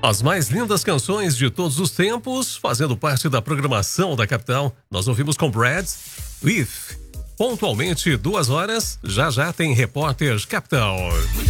As mais lindas canções de todos os tempos, fazendo parte da programação da capital. Nós ouvimos com Brad With. Pontualmente 2 horas, já tem Repórter Capital.